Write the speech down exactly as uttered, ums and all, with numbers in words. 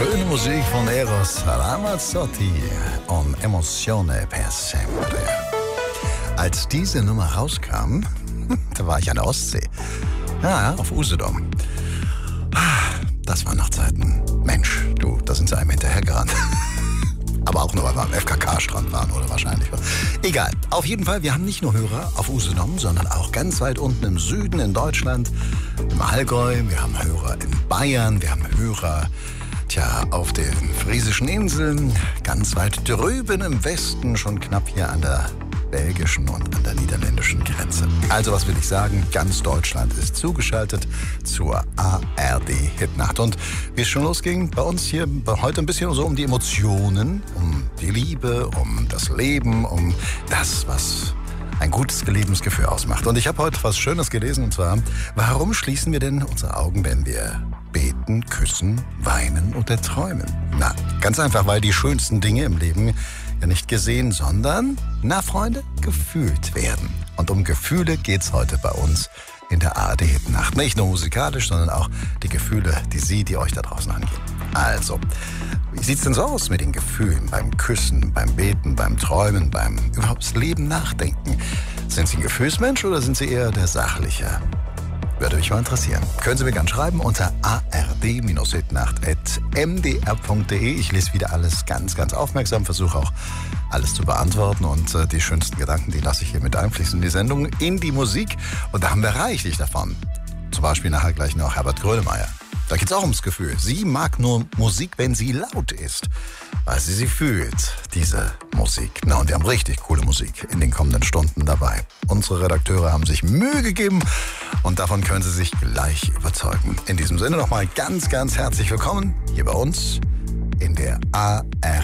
Schöne Musik von Eros Ramazzotti und Emozione per sempre. Als diese Nummer rauskam, da war ich an der Ostsee. Ja, auf Usedom. Das waren noch Zeiten. Mensch, du, da sind sie einem hinterhergerannt. Aber auch nur, weil wir am F K K-Strand waren, oder wahrscheinlich. Egal. Auf jeden Fall, wir haben nicht nur Hörer auf Usedom, sondern auch ganz weit unten im Süden in Deutschland, im Allgäu. Wir haben Hörer in Bayern, wir haben Hörer, tja, auf den Friesischen Inseln, ganz weit drüben im Westen, schon knapp hier an der belgischen und an der niederländischen Grenze. Also was will ich sagen? Ganz Deutschland ist zugeschaltet zur A R D-Hitnacht. Und wie es schon losging, bei uns hier heute ein bisschen so um die Emotionen, um die Liebe, um das Leben, um das, was ein gutes Lebensgefühl ausmacht. Und ich habe heute was Schönes gelesen, und zwar, warum schließen wir denn unsere Augen, wenn wir beten, küssen, weinen oder träumen? Na, ganz einfach, weil die schönsten Dinge im Leben ja nicht gesehen, sondern, na Freunde, gefühlt werden. Und um Gefühle geht's heute bei uns in der A R D-Hitnacht. Nicht nur musikalisch, sondern auch die Gefühle, die Sie, die euch da draußen angehen. Also, wie sieht's denn so aus mit den Gefühlen beim Küssen, beim Beten, beim Träumen, beim überhaupt das Leben nachdenken? Sind Sie ein Gefühlsmensch oder sind Sie eher der Sachliche? Würde mich mal interessieren. Können Sie mir gerne schreiben unter a r d hitnacht at m d r punkt d e. Ich lese wieder alles ganz, ganz aufmerksam, versuche auch alles zu beantworten. Und äh, die schönsten Gedanken, die lasse ich hier mit einfließen in die Sendung, in die Musik. Und da haben wir reichlich davon. Zum Beispiel nachher gleich noch Herbert Grönemeyer. Da geht es auch ums Gefühl. Sie mag nur Musik, wenn sie laut ist, weil sie sie fühlt, diese Musik. Na, und wir haben richtig coole Musik in den kommenden Stunden dabei. Unsere Redakteure haben sich Mühe gegeben und davon können Sie sich gleich überzeugen. In diesem Sinne nochmal ganz, ganz herzlich willkommen hier bei uns in der A R